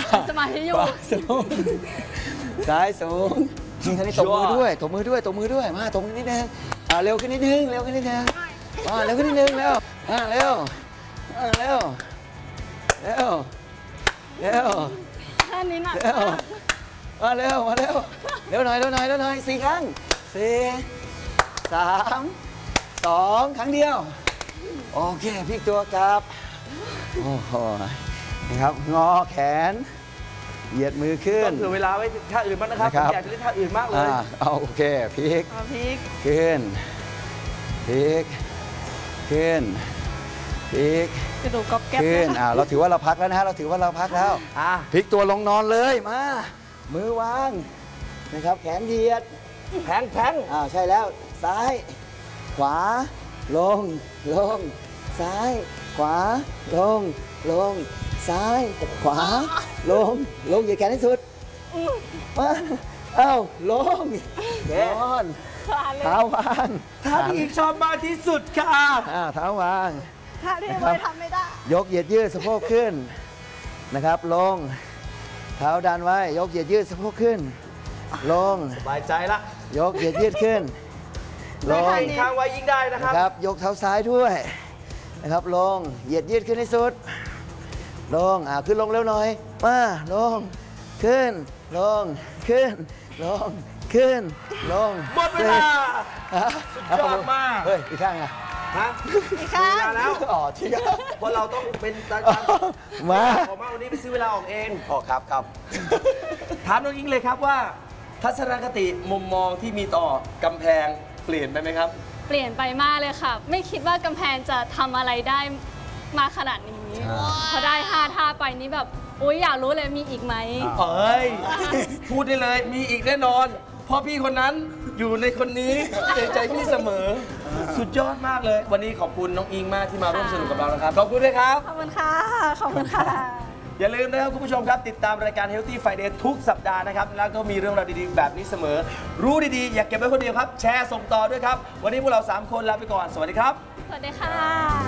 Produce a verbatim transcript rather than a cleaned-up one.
สมาธิอยู่สูงซ้ายสูงนี่คราวนี้ตบมือด้วยตบมือด้วยตบมือด้วยมาตบนิดนึงอ่าเร็วขึ้นนิดนึงเร็วขึ้นนิดนึงอ่าเร็วขึ้นนิดนึงเร็วอ่าเร็วอ่าเร็วเร็วเร็วท่านี้หนักเร็วมาเร็วมาเร็วเร็วหน่อยเร็วหน่อยเร็วหน่อยสี่ครั้งสี่สามสองครั้งเดียวโอเคพลิกตัวกลับโอ้โหนะครับงอแขนเหยียดมือขึ้นต้องถือเวลาไว้ท่าอื่นบ้างนะครับผมอยากจะเล่นท่าอื่นมากเลยเอาโอเคพลิกพลิกขึ้นพลิกขึ้นพลิกกระดูกกรอบแก๊บขึ้นอ่าเราถือว่าเราพักแล้วนะฮะเราถือว่าเราพักแล้วอ่ะพลิกตัวลงนอนเลยมามือวางนะครับแขนเหยียดแพงแพงอ่าใช่แล้วซ้ายขวาลงลงซ้ายขวาลงลงซ้ายขวาลงลงเหยียดแขนให้สุดมาเอ้าลงนอนเท้าวางท่าที่อีกชอบมากที่สุดค่ะอ่าเท้าวางท่าที่ไม่ทำไม่ได้ยกเหยียดยืดสะโพกขึ้นนะครับลงเท้าดันไว้ยกเหยียดยืดสะโพกขึ้นลงสบายใจละยกเหยียดยืดขึ้นลงข้างไว้ยิ่งได้นะครับนะครับยกเท้าซ้ายด้วยนะครับลงเหยียดยืดขึ้นให้สุดลงอ่าขึ้นลงเร็วหน่อยมาลงขึ้นลงขึ้นลงขึ้นลงหมดเวลาสุดยอดมากเฮ้ยอีกข้างอ่ะฮะอีกข้างแล้วอ๋อที่เพราะเราต้องเป็นการมาออกมาวันนี้ไปซื้อเวลาออกเองอ๋อครับครับถามน้องอิงเลยครับว่าทัศนคติมุมมองที่มีต่อกำแพงเปลี่ยนไปไหมครับเปลี่ยนไปมากเลยค่ะไม่คิดว่ากำแพงจะทำอะไรได้มาขนาดนี้พอได้ห้าท่าไปนี้แบบโอ๊ยอยากรู้เลยมีอีกไหมเอ้ยพูดได้เลยมีอีกแน่นอนเพราะพี่คนนั้นอยู่ในคนนี้เกรงใจพี่เสมอสุดยอดมากเลยวันนี้ขอบคุณน้องอิงมากที่มาร่วมสนุกกับเรานะครับขอบคุณด้วยครับขอบคุณค่ะขอบคุณค่ะอย่าลืมนะครับคุณผู้ชมครับติดตามรายการ Healthy Friday ทุกสัปดาห์นะครับแล้วก็มีเรื่องราวดีๆแบบนี้เสมอรู้ดีๆอย่าเก็บไว้คนเดียวครับแชร์ส่งต่อด้วยครับวันนี้พวกเราสามคนลาไปก่อนสวัสดีครับสวัสดีค่ะ